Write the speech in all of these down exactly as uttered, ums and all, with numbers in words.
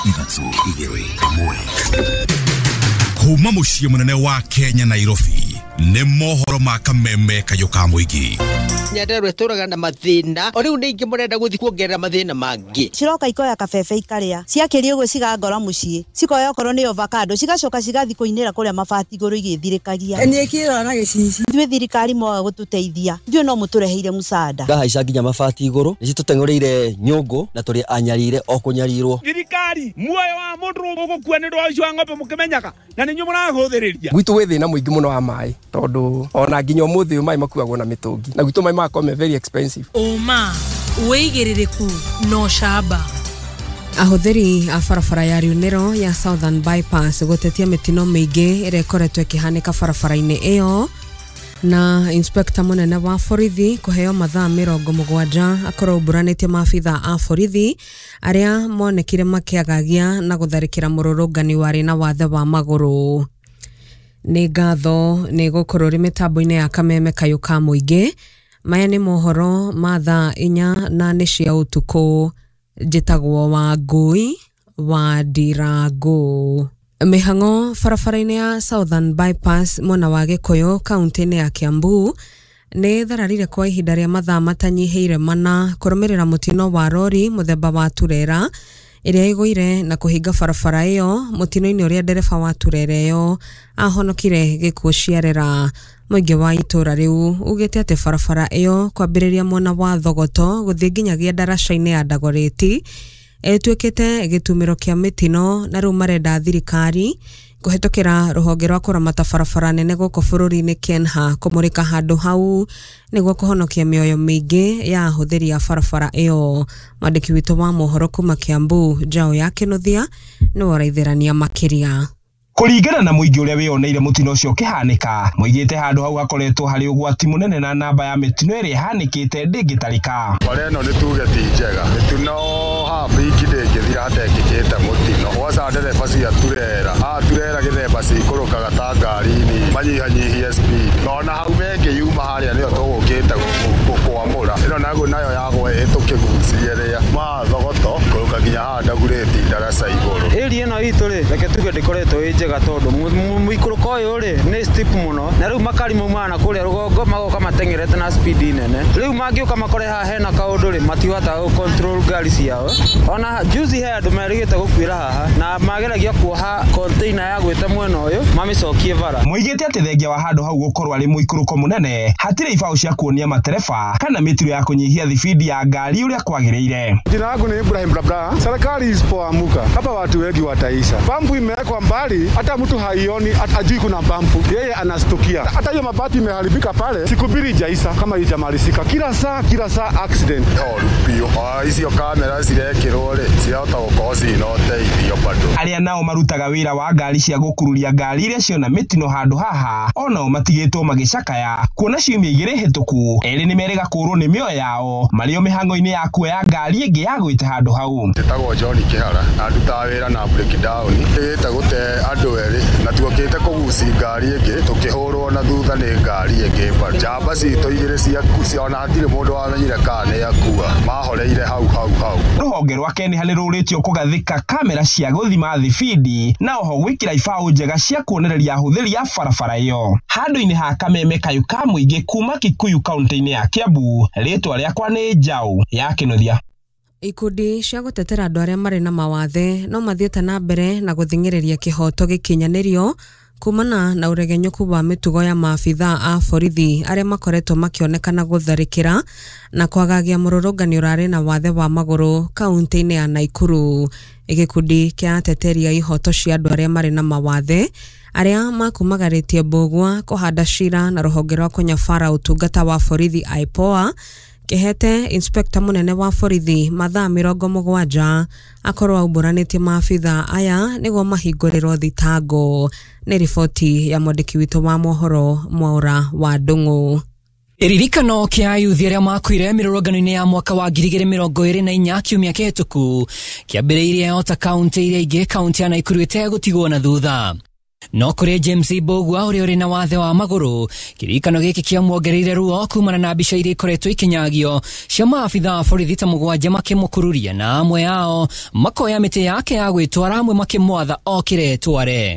Ithatũ igĩrĩ ĩmwe. Kuma muciĩ munene wa Kenya Nairobi nĩ mohoro ma kameme kayo ka muigi. Nyandarua tũraga na mathĩna o rĩu nĩ ingĩ mũrenda gũthiĩ kuongerera mathĩna mangĩ. Ciroka ikoya kabebe ikarĩa ciakĩria ũguo cigangora muciĩ cikoya okorwo nĩ avocado cigacoka cigathi kũinĩra kũrĩa mabati igũrũ igĩthirĩkagia. Nĩ kĩrora na gĩcici. Ithuĩ thirikari moga gũtũteithia ithuĩ no mũtũreheire mũsaada. Ngahaica nginya mabati igũrũ nĩ citũteng'ũrĩire nyũngũ na tũrĩ anyarire o kũnyarirwo. Thirikari muoyo wa mũndũ ũgũkua nĩ rwaicio wa ng'ombe mũkĩmenyaga na nĩ nyuĩ mũrahũthĩrĩria. Gwitũ wĩ thĩna mũingĩ mũno wa maĩ tondũ ona nginya ũmũthĩ maĩ makuagwo na mĩtũngi na gwitũ maĩ makome very expensive. Oma wĩigĩrĩrĩku no shamba. Ahũthĩri a barabara ya Rĩunĩro ya Southern Bypass gũtetia mĩtino mĩingĩ ĩrĩa ĩkoretwo ĩkĩhanĩka barabara-inĩ ĩyo na inspector mũnene wa borithi kũheo mathaa mĩrongo mũgwanja akorwo ũmbũranĩtie maabitha a borithi arĩa monekire makĩagagia na gũtharĩkĩra mũrũrũngani warĩ na wathe wa magũrũ. Nĩ ngatho nĩ gũkorwo rĩ mĩtambo-inĩ ya kameme kayo ka mũingĩ. Maya nĩ mohoro ma thaa inya na nĩ cia ũtukũ. Njĩtagwo Wangui wa Ndirangu. Mĩhang'o barabara-inĩ ya Southern Bypass mwena wa Gĩkũyũ kaunti-inĩ ya Kiambu nĩ thararire kwa ihinda rĩa mathaa matanyihĩire mana kũrũmĩrĩra mũtino wa rori mũthemba wa turera ĩrĩa ĩgũire na kũhinga barabara ĩyo mũtino-inĩ ũrĩa ndereba wa turera ĩyo ahonokire gĩkuũ ciarera. Mũingĩ wa itũra rĩu ugĩte atĩ barabara ĩyo kwambĩrĩria mwena wa Thogoto gũthiĩ nginyagia ndaraca-inĩ ya Dagoreti ĩtuĩkĩte gĩtumĩro kĩa mĩtino na rĩu marenda thirikari kũhetũkĩra rũhonge rwa kũramata barabara nene gũkũ bũrũri-inĩ Kenha kũmũrĩka handũ hau nĩguo kũhonokia mĩoyo mĩingĩ ya ahũthĩri a barabara ĩyo. Mwandĩki witũ wa mohoro kuma Kiambu Njau ya Kĩnuthia nĩ waraithĩrania makĩria. Kũringana na mũingĩ ũrĩa wĩyoneire mũtino ũcio ũkĩhanĩka moigĩte handũ hau hakoretwo harĩ ũgwati mũnene na namba ya mĩtino ĩrĩa ĩhanĩkĩte ndĩngĩtarĩka. Bara ĩno nĩ tuge ti njega mĩtino haha iki ndĩngĩthira hatekĩkĩte mũtino gwaca ndereba cia turera haha turera gĩthemba cikũrũkaga ta ngari-inĩ manyihanyihie speed ona hau mengĩyuma harĩa nĩyo tũgũkĩte kwamũra ĩno naguo nayo yagwa ĩtũkĩgucirie rĩa ma Thogoto kũrũka nginya haha Dagoreti ndaraca igũrũ. Ĩri ĩno itũ rĩ reke tuge ndĩkoretwo ĩ njega tondũ mũikũrũko ũyũ rĩ nĩ steep mũno na rĩu makari maumana na kũrĩa rũgongo magoka mateng'erete na speed nene rĩu mangĩũka makore haha hena kaũndũ rĩ matihotaga gũcontrol ngari ciao. Ona juzi he andũ merĩgĩte gũkuĩra haha na mageragia kuoha container ya gwĩte mwena ũyũ mamĩcokie bara. Moigĩte atĩ thengia wa handũ hau gũkorwo arĩ mũikũrũko mũnene hatirĩ ibaũ cia kuonia matereba kana mĩtiro ya kũnyihia thibidi ya ngari ũrĩa kwagĩrĩire. Jina langu ni Ibrahim Brabra. Serikali isipoamuka hapa watu wengi wataisha. Pampu imewekwa mbali hata mtu haioni ajui kuna pampu yeye anastukia. Hata hiyo mabati imeharibika pale sikubiri jaisa kama ijamalizika kila saa kila saa accident. Orupio hizo kamera zirekirwo rĩ ciahota gũkorwo cina ũteithio bado. Arĩa nao marutaga wĩra wa ngari cia gũkururia ngari iria ciona mĩtino handũ haha onao matigĩtwo magĩcakaya kuona ciumia igĩrĩ hĩtũku erĩ nĩ merĩga kũrwo nĩ mĩoyo yao marĩo mĩhang'o-inĩ ya kuoya ngari ĩngĩ ya gwĩte handũ hau. Njĩtagwo John Kĩhara na ndutaga wĩra na breakdown ĩgĩte gũte andũ erĩ na tuokĩte kũguci ngari ĩngĩ tũkĩhũrwo na thutha nĩ ngari ĩngĩ bara. Njamba citũ igĩrĩ ciaku ciona hatirĩ mũndũ wamenyire kana nĩ akua mahoreire hau hau hau. Rũhonge rwa Kenha nĩ rũrĩtio kũgathĩka kamera cia gũthima thibidi na oho gwĩkĩra ibaũ njega cia kuonereria ahũthĩri a barabara ĩyo. Handũ-inĩ ha kameme kayo ka mũingĩ kuma Kikuyu kaunti-inĩ ya Kiambu rĩtwa rĩakwa nĩ Njau ya Kĩnuthia. Ikundi cia gũtetera andũ arĩa marĩ na mawathe no mathiĩte na mbere na gũthing'ĩrĩria kĩhoto gĩkinyanĩrio kumana na uregenyũku wa mĩtugo ya maabitha a borithi arĩa makoretwo makĩonekana gũtharĩkĩra na kwagagia mũrũrũngani ũrarĩ na wathe wa magũrũ kaunti-inĩ ya Naikuru. Gĩkundi kĩa ateteri a ihoto cia andũ arĩa marĩ na mawathe arĩa makumagarĩtie Mbũgua kũhanda cira na rũhonge rwa kũnyabara ũtungata wa borithi I P O A kĩhete inspector mũnene wa borithi mathaa mĩrongo mũgwanja akorwo aumbũranĩtie maabitha aya nĩguo mahingũrĩrwo thitango. Nĩ riboti ya mwandĩki witũ wa mohoro Mwaura wa Ndung'u. Iririkano kia ayuthi arĩa makuire mĩrũrũngano-inĩ ya mwaka wa ngiri igĩrĩ mĩrongo ĩrĩ na inya kiumia kĩhĩtũku kĩambĩrĩirie ota kaunti iria ingĩ kaunti ya Naikuru ĩtegũtigwo na thutha. No kuri James Mbugua uri uri na wathe wa maguru kirikano giki kia muongereire ruo kumana na mbica iria ikoretwo ikinyagio cia maabitha borithi ta mugwanja makimukururia na amwe yao makoya miti yake ya gwitwara amwe makimwatha okire tware.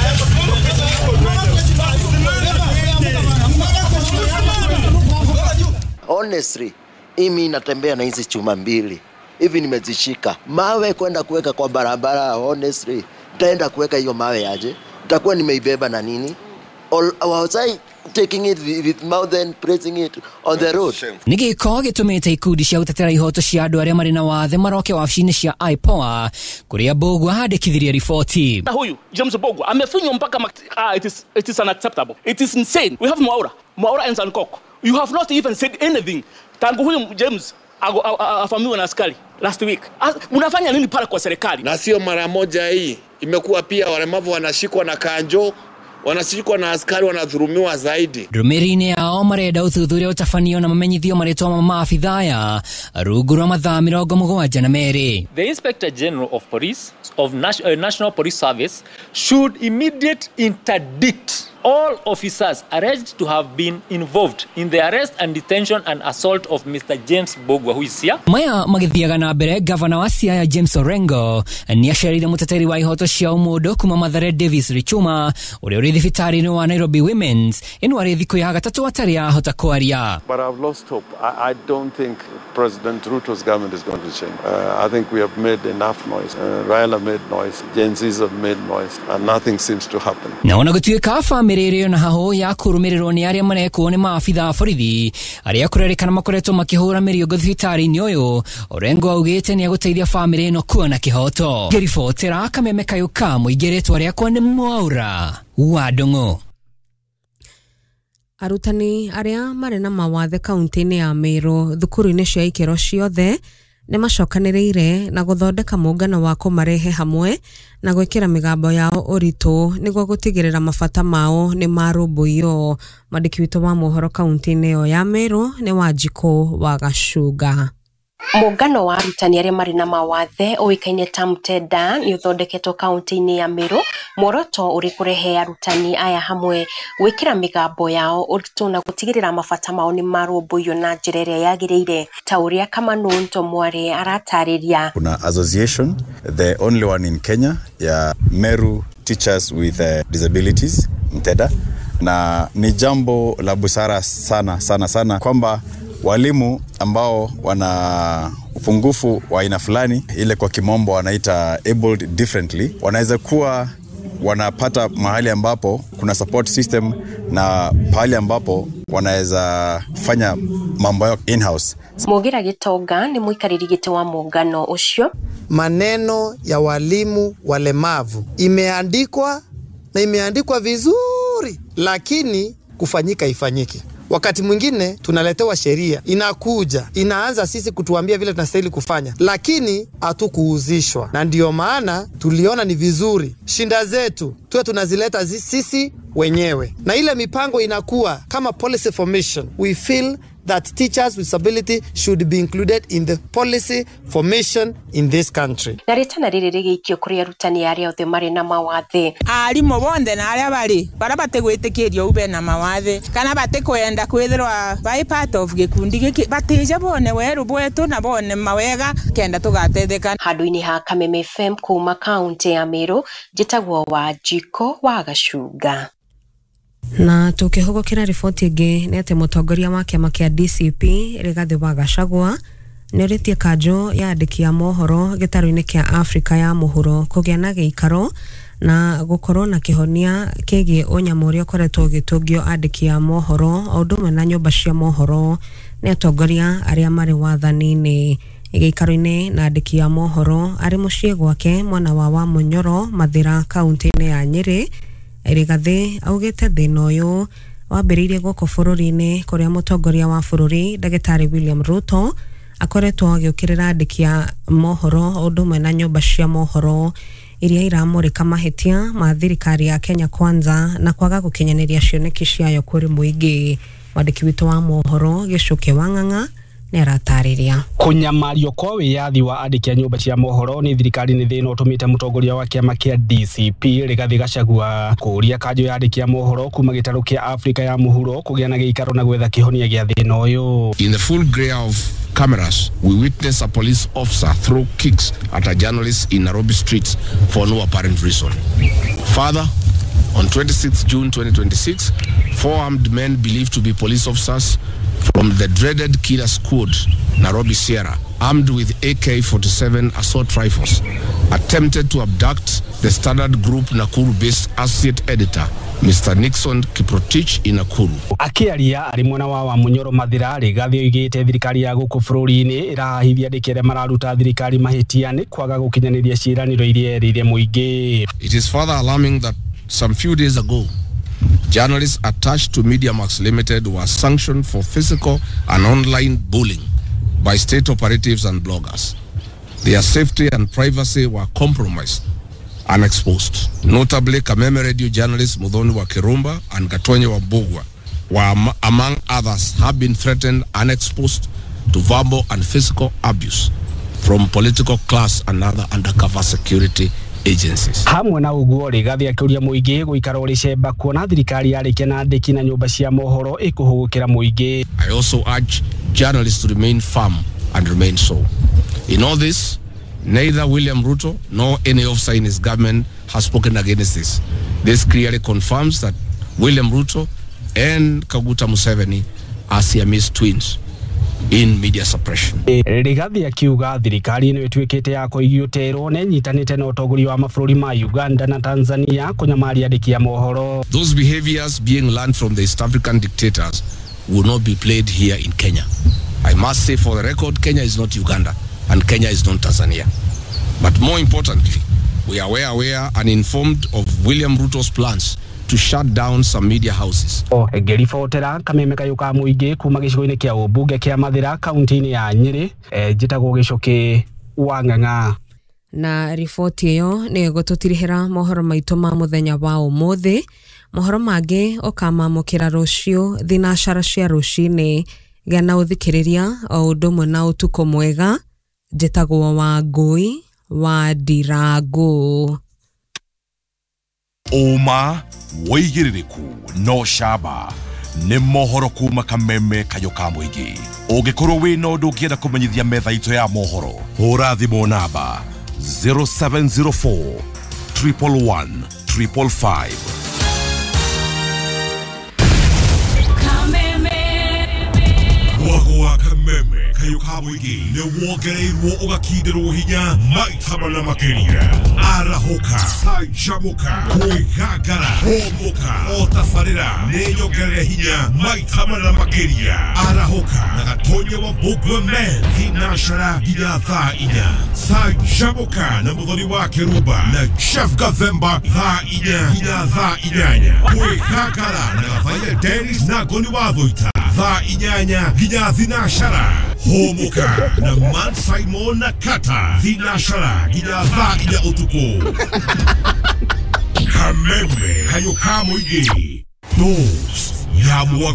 Honestly, imi natembea na hizi chuma mbili hivi nimezishika mawe kwenda kuweka kwa barabara. Honestly, nitaenda kuweka hiyo mawe aje? Nitakuwa nimeibeba na nini? Or was I taking it with mouth and pressing it on the road? Niki ko gitumite ikundi cia utetera ihoto cia andu aria mari na wathe maroke wabici-ini cia I P O A kuria Mbugua handikithirie riboti. Huyu James Mbugua amefinywa mpaka uh, it is it is unacceptable. It is insane. We have Mwaura, Mwaura and Sankok. You have not even said anything. Tangu huyu James afamiwa na askari last week. Unafanya nini pale kwa serikali? Na sio mara moja hii. Imekuwa pia walemavu wanashikwa na kanjo, wanashikwa na askari, wanadhulumiwa zaidi. Rumirine yao marenda uthuthuria utafanio na mamenyithio maritwa ma maabitha ya rungu rwa mathaa mirongo mugwanja na meri. The Inspector General of Police of National, uh, National Police Service should immediately interdict all officers alleged to have been involved in the arrest and detention and assault of Mister James Mbugua who is here. Maya magithiaga na mbere gavana wa Siaya James Orengo ni acerire muteteri wa ihoto cia umundo kuma Mathare Davis Richuma uri uri thibitari-ini wa Nairobi Women's inu ari thiko ya gatatu atari ahota kwaria. But I've lost hope. I, I don't think President Ruto's government is going to change. Uh, I think we have made enough noise. Uh, Raila made noise, Gen Zs have made noise, and nothing seems to happen. Na ona gutuika family na haho ya kurumiriro ni aria mareko ni maabitha borithi aria kurerekana makoretwo makihura miriogo thibitari-ini uyu. Orengo augite ni aguteithia family ino kuona kihoto. Gerifotera Kameme Kayuka muigeretwo aria kwa ni Mwaura wa Ndung'u. Arutani aria mari na mawathe kaunti-ini ya Meru thukuru-ini cia ikero ciothe ni macokaniriire na guthondeka muungano wa kumarehe hamwe na gwikira migambo yao uritu niguo gutigirira mabata mao ni marumbuio. Mandiki witu wa mohoro kaunti-ini yo ya Meru ni Wanjiku wa Gacuga. Muungano wa arutani aria mari na mawathe uikaine ta Mtenda ni uthondeketwo kaunti-ini ya Meru. Muoroto uri kurehe arutani aya hamwe gwikira migambo yao uritu na gutigirira mabata mao ni marumbuio na njira iria yagiriire ta uria Kamanu Ntomware aratariria. Kuna association, the only one in Kenya, ya Meru Teachers with uh, Disabilities, Mteda, na ni jambo la busara sana sana sana kwamba walimu ambao wana upungufu wa aina fulani, ile kwa kimombo wanaita abled differently, wanaweza kuwa wanapata mahali ambapo kuna support system na pahali ambapo wanaweza fanya mambo yao in-house. Mugira Gitonga ni muikariri giti wa muungano ucio. Maneno ya walimu walemavu imeandikwa na imeandikwa vizuri, lakini kufanyika ifanyike. Wakati mwingine tunaletewa sheria, inakuja, inaanza sisi kutuambia vile tunastahili kufanya, lakini hatukuuzishwa. Na ndio maana tuliona ni vizuri shinda zetu tuwe tunazileta sisi wenyewe. Na ile mipango inakuwa kama policy formation. We feel that teachers with disability should be included in the policy formation in this country. Naritana riri rigikio kuri arutani aria othe mari na mawathe. Arimu bonde na aria bari bara bategwitikirio ube na mawathe kana batekwenda kwithirwa by part of gikundi giki batije bone weru bwetu na bone mawega kenda tugatetheka. Handu-ini ha Kameme F M kuma kaunti ya Meru, jitagwo Wanjiku wa Gacuga. Na tukihugukira riboti ingi ni ati mutongoria wa kiama kia D C P Rigathi wa Gachagua ni uritie kanjo ya andiki ya mohoro gitaro-ini kia Afrika ya muhuro kugia na giikaro na gukorwo na kihonia kigi unyamu uria ukoretwo gitungio andiki ya mohoro o ndumwe na nyumba cia mohoro ni atongoria aria mari wathani-ini. Giikaro-ini na andiki ya mohoro ari mucii gwake mwana wa wa Munyoro Mathira kaunti-ini ya Nyeri. Rigathi augite thina uyu wambiriirie guko bururi-ini kuria mutongoria wa bururi Ndagitari William Ruto akoretwo agiukirira andiki ya mohoro ndumwe na nyumba cia mohoro iria iramurika mahitia ma thirikari ya Kenya Kwanza na kwaga gukinyaniria cioneki ciayo kuri muingi. Mwandiki witu wa mohoro Gicuki wa Ng'ang'a neratariria kunyamario kwa wiyathi wa andiki a nyumba cia mohoro ni thirikari ni thina utumite mutongoria wa kiama kia D C P Rigathi Gachagua kuria kanjo ya andiki a mohoro kuma gitaru kia Afrika ya muhuro kugia na giikaro na gwetha kihonia gia thina uyu. In the full glare of cameras, we witnessed a police officer throw kicks at a journalist in Nairobi streets for no apparent reason. Further, on twenty-sixth June twenty twenty-six, four armed men believed to be police officers from the dreaded killer squad, Nairobi Sierra, armed with A K forty-seven assault rifles, attempted to abduct the Standard Group Nakuru-based associate editor, Mister Nixon Kiprotich in Nakuru. Akiaria ari mwena wa wa Munyoro Mathira Rigathi oigite thirikari ya guku bururi-ini irahithia ndikere mararuta thirikari mahitiani kwaga gukinyaniria ciiraniro iria erire muingi. It is further alarming that some few days ago, journalists attached to MediaMax Limited were sanctioned for physical and online bullying by state operatives and bloggers. Their safety and privacy were compromised and exposed. Notably, Kameme radio journalists Muthoni wa Kirumba and Gatonye wa Bugwa were, among others, have been threatened and exposed to verbal and physical abuse from political class and other undercover security agencies. Hamwe na uguo Rigathi akiuria muingi guikara uri cemba kuona thirikari yarikia na andiki na nyumba cia mohoro ikuhugukira muingi. I also urge journalists to remain firm and remain so. In all this, neither William Ruto nor any officer in his government has spoken against this. This clearly confirms that William Ruto and Kaguta Museveni are Siamese twins in media suppression. Rigathi akiuga thirikari ni itwikite ya kuigiutero ne nyitanite na utoguri wa mabũrũri ma Uganda na Tanzania kunyamaria andiki a mohoro. Those behaviors being learned from the East African dictators will not be played here in Kenya. I must say for the record, Kenya is not Uganda and Kenya is not Tanzania. But more importantly, we are aware, aware and informed of William Ruto's plans to shut down some media houses. O ngiribotera Kameme Kayuka muingi kuma gicigo-ini kia ubunge kia Mathira kaunti-ini ya Nyeri e, njitagwo Gicoki wa Ng'ang'a. Na riboti iyo ni gututirihira mohoro maitu ma muthenya wa umuthi. Mohoro mangi okamamukira rucio thinacara cia rucini gana uthikiriria o undu na utuko mwega njitagwo wa Ngui wa Ndirangu. Uma woigiririku no shaba ni mohoro kuma Kameme Kayuka muingi. Ungikorwo wina undu ungienda kumenyithia metha itu ya mohoro, hura thimu namba zero seven zero four, one one one, five five five. Wagwa Kameme Kayuka muingi ni wongereirwo ugakindirwo hinya maita mana makiria. Arahoka, sajamuka, kuigagara, homoka, otafarira, nenyongerere hinya maita mana makiria. Arahoka, na Gatonye wa Bugwa men, thinashara ginya thaa inya. Sajamuka na Muthoni wa Kirumba na Chef Gathemba thaa inya ginya thaa inyanya. Kuigagara na Gathaiya Dennis na Goni wa Thoita thaa inyanya ginya thinashara. Homoka na Man Simon na Kata thinashara ginya thaa inya utuku. Kameme Kayuka muingi. Dos ya